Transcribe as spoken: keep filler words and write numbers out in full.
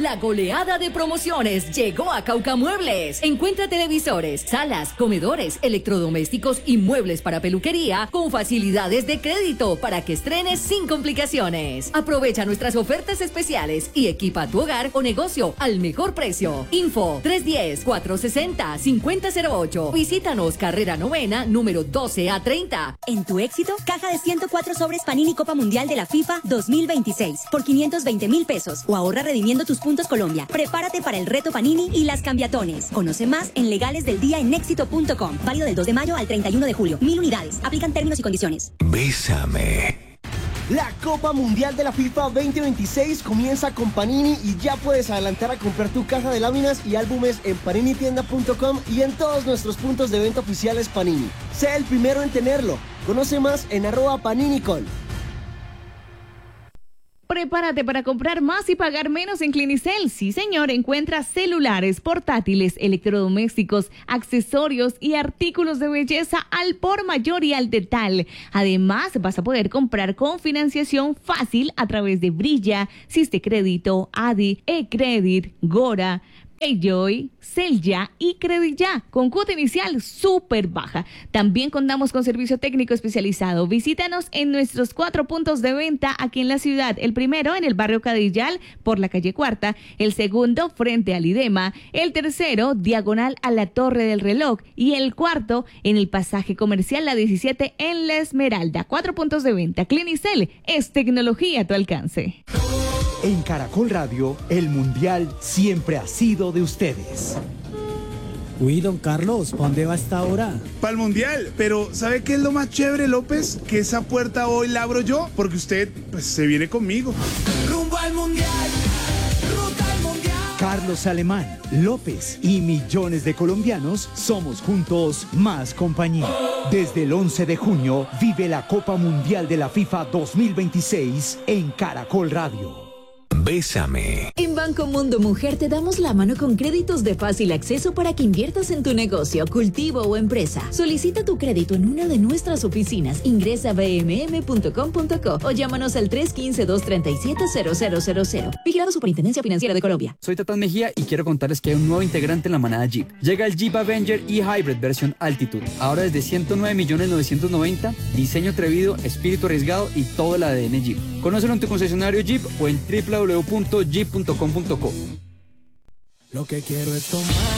La goleada de promociones llegó a Cauca Muebles. Encuentra televisores, salas, comedores, electrodomésticos y muebles para peluquería con facilidades de crédito para que estrenes sin complicaciones. Aprovecha nuestras ofertas especiales y equipa tu hogar o negocio al mejor precio. Info tres uno cero, cuatro seis cero, cinco cero cero ocho. Visítanos carrera novena, número doce a treinta. En tu éxito, caja de ciento cuatro sobres Panini Copa Mundial de la FIFA dos mil veintiséis por quinientos veinte mil pesos o ahorra redimiendo tus puntos Colombia. Prepárate para el reto Panini y las cambiatones. Conoce más en legales del día en éxito punto com. Válido del dos de mayo al treinta y uno de julio. Mil unidades. Aplican términos y condiciones. Bésame. La Copa Mundial de la FIFA veinte veintiséis comienza con Panini y ya puedes adelantar a comprar tu caja de láminas y álbumes en panini tienda punto com y en todos nuestros puntos de venta oficiales Panini. Sé el primero en tenerlo. Conoce más en arroba paninicol. Prepárate para comprar más y pagar menos en Clinicel. Sí, señor, encuentra celulares, portátiles, electrodomésticos, accesorios y artículos de belleza al por mayor y al detal. Además, vas a poder comprar con financiación fácil a través de Brilla, Siste Crédito, Adi, eCredit, Gora, Payjoy, Celya y Creditya, con cuota inicial súper baja. También contamos con servicio técnico especializado. Visítanos en nuestros cuatro puntos de venta aquí en la ciudad. El primero en el barrio Cadillal, por la calle Cuarta. El segundo frente al IDEMA. El tercero diagonal a la Torre del Reloj. Y el cuarto en el pasaje comercial La diecisiete en La Esmeralda. Cuatro puntos de venta. Clinicel es tecnología a tu alcance. En Caracol Radio, el Mundial siempre ha sido de ustedes. Uy, don Carlos, ¿para dónde va esta hora? Para el Mundial, pero ¿sabe qué es lo más chévere, López? Que esa puerta hoy la abro yo, porque usted, pues, se viene conmigo. Rumbo al Mundial, ruta al Mundial. Carlos Alemán, López y millones de colombianos somos juntos más compañía. Desde el once de junio, vive la Copa Mundial de la FIFA dos mil veintiséis en Caracol Radio. Bésame. En Banco Mundo Mujer te damos la mano con créditos de fácil acceso para que inviertas en tu negocio, cultivo o empresa. Solicita tu crédito en una de nuestras oficinas. Ingresa a b m m punto com punto co o llámanos al tres uno cinco, dos tres siete, cero cero cero cero. Vigilado Superintendencia Financiera de Colombia. Soy Tatán Mejía y quiero contarles que hay un nuevo integrante en la manada Jeep. Llega el Jeep Avenger e-Hybrid versión Altitude. Ahora desde ciento nueve millones novecientos noventa, diseño atrevido, espíritu arriesgado y todo el A D N Jeep. Conócelo en tu concesionario Jeep o en w w w punto jeep punto com punto co. Lo que quiero es tomar